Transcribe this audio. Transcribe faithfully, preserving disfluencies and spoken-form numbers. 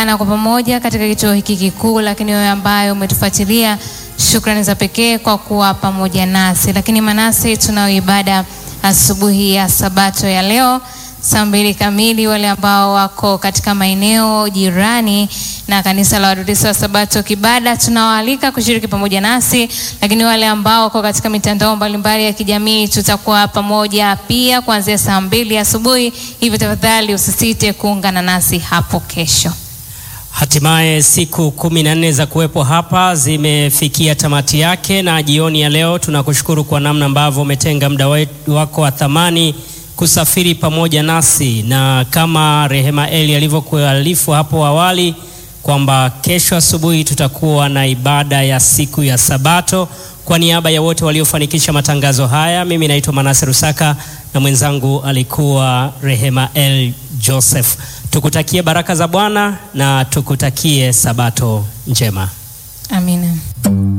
Na kwa pamoja katika kituo hiki kikuu, lakini wewe ambaye umetufuatilia, shukrani za pekee kwa kuwa pamoja nasi. Lakini Manase, tunayo ibada asubuhi ya Sabato ya leo saa mbili kamili. Wale ambao wako katika maeneo jirani na kanisa la Waadventista wa Sabato Kibada, tunawaalika kushiriki pamoja nasi. Lakini wale ambao wako katika mitandao mbalimbali ya kijamii, tutakuwa pamoja pia kuanzia saa mbili asubuhi. Hivyo tafadhali usisite kuungana nasi hapo kesho. Hatimaye siku kumi na nne za kuwepo hapa zimefikia tamati yake, na jioni ya leo tunakushukuru kwa namna ambavyo umetenga muda wako wa thamani kusafiri pamoja nasi, na kama Rehema Eli alivyokuarifu hapo awali kwamba kesho asubuhi tutakuwa na ibada ya siku ya Sabato. Kwa niaba ya wote waliofanikisha matangazo haya, mimi naitwa Manase Rusaka na mwenzangu alikuwa Rehema Eli Joseph. Tukutakie baraka za Bwana na tukutakie Sabato njema. Amina.